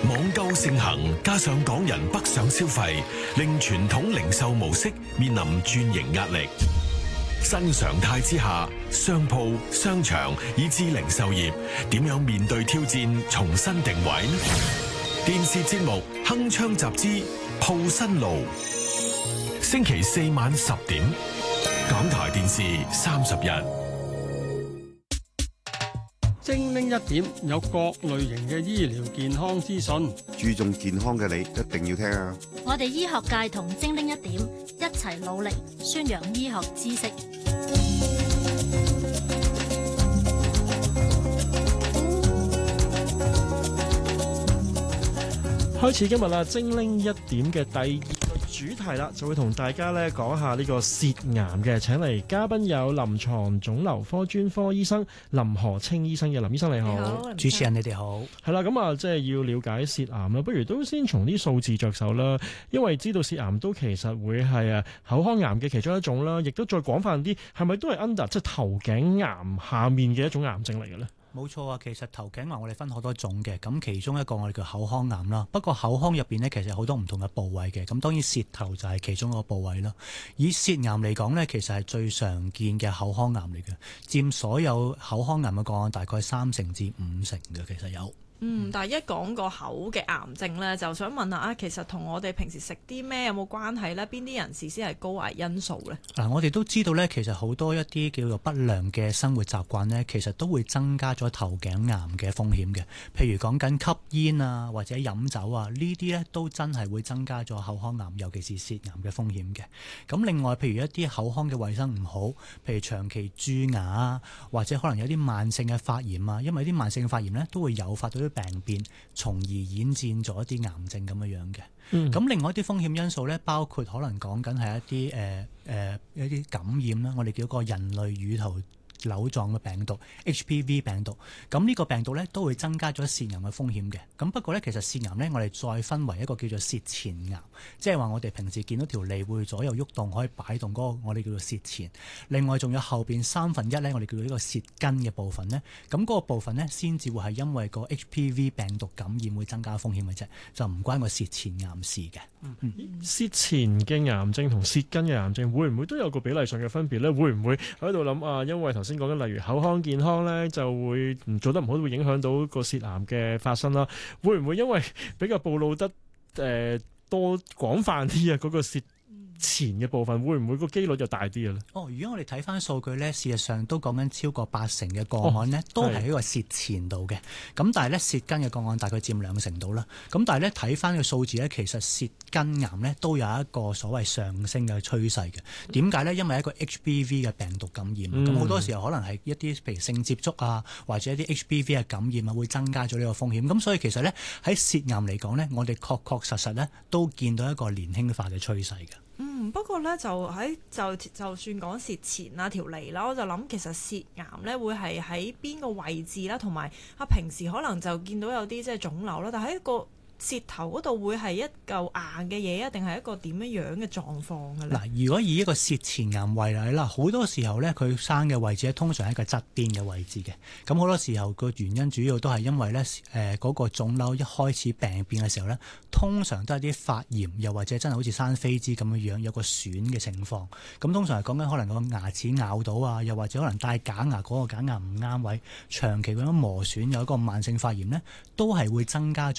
網購盛行，加上港人北上消費，令傳統零售模式面臨轉型壓力。新常態之下，商鋪、商場以至零售業點樣面對挑戰，重新定位呢？電視節目《鏗鏘集之鋪新路》，星期四晚10點，港台電視31。 精靈一點，有各類型嘅醫療健康資訊。 注重健康嘅你一定要聽啊！ 我哋醫學界同精靈一點一齊努力宣揚醫學知識。 開始今日啦，精靈一點嘅第二個主題啦，就會同大家咧講下呢個舌癌嘅。請嚟嘉賓有臨床腫瘤科專科醫生林何清醫生嘅。林醫生你好。 你好，主持人你哋好。 係啦，咁啊，即係要了解舌癌啦，不如都先從啲數字着手啦。因為知道舌癌都其實會係口腔癌嘅其中一種啦，亦都再廣泛啲，係咪都係 under 即係頭頸癌下面嘅一種癌症嚟嘅咧？ 冇錯啊，其實頭頸癌我哋分好多種嘅，咁其中一個我哋叫口腔癌啦。不過口腔入邊呢，其實好多唔同嘅部位嘅，咁當然舌頭就係其中一個部位啦。以舌癌嚟講呢，其實係最常見嘅口腔癌嚟嘅，佔所有口腔癌嘅個案大概3成至5成嘅，其實有。 但係一講個口嘅癌症咧，就想問下其實同我哋平時食啲咩有冇關係咧？邊啲人士先係高危因素咧？ 嗱，我哋都知道咧，其實好多一啲叫做不良嘅生活習慣咧，其實都會增加咗頭頸癌嘅風險嘅。譬如講緊吸煙啊，或者飲酒啊，呢啲咧都真係會增加咗口腔癌，尤其是舌癌嘅風險嘅。咁另外，譬如一啲口腔嘅衛生唔好，譬如長期蛀牙啊，或者可能有啲慢性嘅發炎啊，因為啲慢性嘅發炎咧都會誘發到啲病變，從而演戰咗一啲癌症咁樣嘅。咁另外一啲風險因素咧，包括可能講緊係一啲一啲感染啦，我哋叫個人類乳頭瘤狀嘅病毒 HPV 病毒，咁呢個病毒咧都會增加咗舌癌嘅風險嘅。咁不過咧，其實舌癌咧我哋再分為一個叫做舌前癌，即係話我哋平時見到條脷會左右喐動，可以擺動嗰個我哋叫做舌前。另外仲有後邊1/3咧，我哋叫做呢個舌根嘅部分咧，咁嗰個部分咧先至會係因為個 HPV 病毒感染會增加風險嘅啫，就唔關個舌前癌事嘅。 舌前嘅癌症同舌根嘅癌症會唔會都有個比例上嘅分別咧？會唔會喺度諗啊？因為頭先講緊例如口腔健康咧，就會做得唔好，會影響到個舌癌嘅發生啦。會唔會因為比較暴露得多廣泛啲啊？嗰個舌前嘅部分會唔會個機率就大啲嘅咧？ 如果我哋睇翻數據咧，事實上都講緊超過80%嘅個案呢，都係喺個舌前度嘅。咁但係咧舌根嘅個案大概佔2成度啦。咁但係咧睇翻個數字咧，其實舌根癌咧都有一個所謂上升嘅趨勢嘅。點解咧？因為一個 HPV 嘅病毒感染，咁好多時候可能係一啲譬如性接觸啊，或者一啲 HPV 嘅感染啊，會增加咗呢個風險。咁所以其實咧喺舌癌嚟講咧，我哋確實咧都見到一個年輕化嘅趨勢嘅。 不過咧就算講舌前啦條脷啦，我就諗其實舌癌咧會係喺邊個位置啦，同埋平時可能就見到有啲即係腫瘤啦，但係一個舌頭嗰度會係一嚿硬嘅嘢啊，定係一個點樣嘅狀況嘅咧？ 嗱，如果以一個舌前癌為例啦，好多時候咧佢生嘅位置咧通常係一個側邊嘅位置嘅。咁好多時候個原因主要都係因為咧嗰個腫瘤一開始病變嘅時候咧，通常都係啲發炎，又或者真係好似生飛滋咁樣有個損嘅情況。咁通常係講緊可能個牙齒咬到啊，又或者可能戴假牙嗰個假牙唔啱位，長期咁樣磨損有一個慢性發炎咧，都係會增加咗